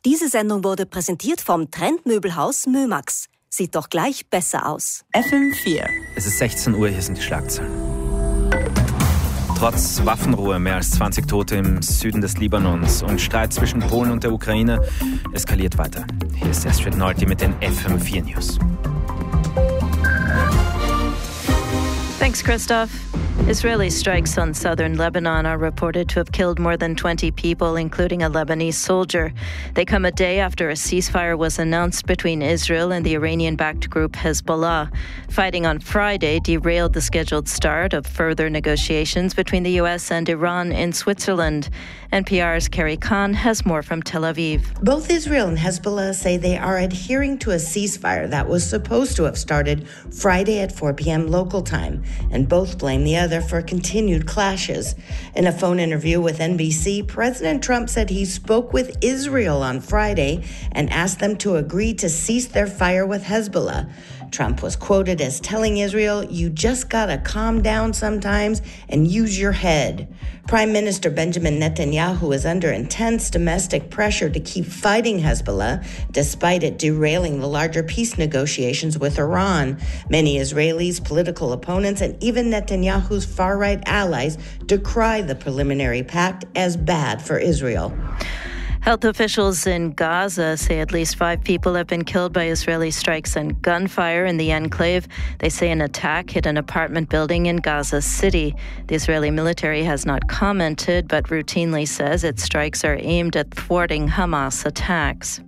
Diese Sendung wurde präsentiert vom Trendmöbelhaus Mömax. Sieht doch gleich besser aus. FM4. Es ist 16 Uhr, hier sind die Schlagzeilen. Trotz Waffenruhe mehr als 20 Tote im Süden des Libanons und Streit zwischen Polen und der Ukraine eskaliert weiter. Hier ist Astrid Nolte mit den FM4 News. Thanks, Christoph. Israeli strikes on southern Lebanon are reported to have killed more than 20 people, including a Lebanese soldier. They come a day after a ceasefire was announced between Israel and the Iranian-backed group Hezbollah. Fighting on Friday derailed the scheduled start of further negotiations between the U.S. and Iran in Switzerland. NPR's Carrie Khan has more from Tel Aviv. Both Israel and Hezbollah say they are adhering to a ceasefire that was supposed to have started Friday at 4 p.m. local time, and both blame the other for continued clashes. In a phone interview with NBC, President Trump said he spoke with Israel on Friday and asked them to agree to cease their fire with Hezbollah. Trump was quoted as telling Israel, "You just gotta calm down sometimes and use your head." Prime Minister Benjamin Netanyahu is under intense domestic pressure to keep fighting Hezbollah, despite it derailing the larger peace negotiations with Iran. Many Israelis, political opponents, and even Netanyahu's far-right allies decry the preliminary pact as bad for Israel. Health officials in Gaza say at least 5 people have been killed by Israeli strikes and gunfire in the enclave. They say an attack hit an apartment building in Gaza City. The Israeli military has not commented, but routinely says its strikes are aimed at thwarting Hamas attacks.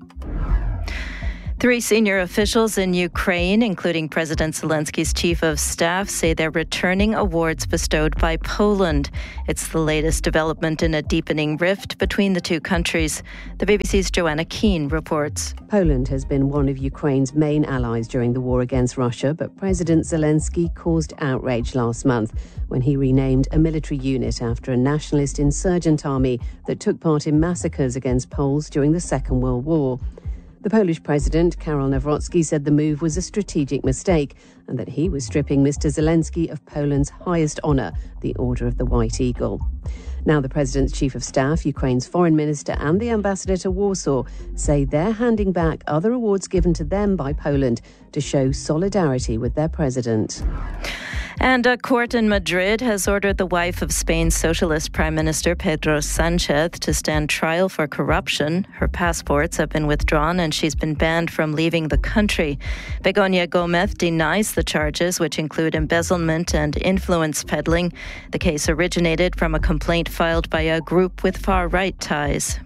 3 senior officials in Ukraine, including President Zelensky's chief of staff, say they're returning awards bestowed by Poland. It's the latest development in a deepening rift between the two countries. The BBC's Joanna Keane reports. Poland has been one of Ukraine's main allies during the war against Russia, but President Zelensky caused outrage last month when he renamed a military unit after a nationalist insurgent army that took part in massacres against Poles during the Second World War. The Polish president, Karol Nawrocki, said the move was a strategic mistake and that he was stripping Mr. Zelensky of Poland's highest honour, the Order of the White Eagle. Now the president's chief of staff, Ukraine's foreign minister and the ambassador to Warsaw say they're handing back other awards given to them by Poland to show solidarity with their president. And a court in Madrid has ordered the wife of Spain's socialist Prime Minister Pedro Sánchez to stand trial for corruption. Her passports have been withdrawn and she's been banned from leaving the country. Begoña Gómez denies the charges, which include embezzlement and influence peddling. The case originated from a complaint filed by a group with far-right ties.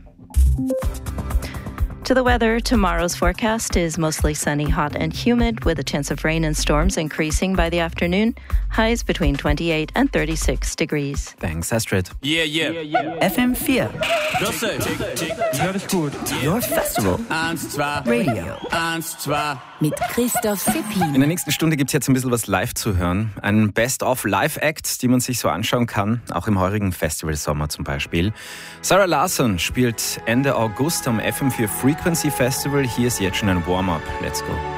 To the weather, tomorrow's forecast is mostly sunny, hot and humid, with a chance of rain and storms increasing by the afternoon. Highs between 28 and 36 degrees. Thanks, Astrid. FM4. Hört gut. Your festival. 1, 2. Radio. 1, 2. Mit Christoph Seppin. In der nächsten Stunde gibt es jetzt ein bisschen was live zu hören. Ein Best-of-Live-Act, die man sich so anschauen kann, auch im heurigen Festivalsommer zum Beispiel. Sarah Larsson spielt Ende August am FM4 Frequency Festival. Hier ist jetzt schon ein Warm-up. Let's go.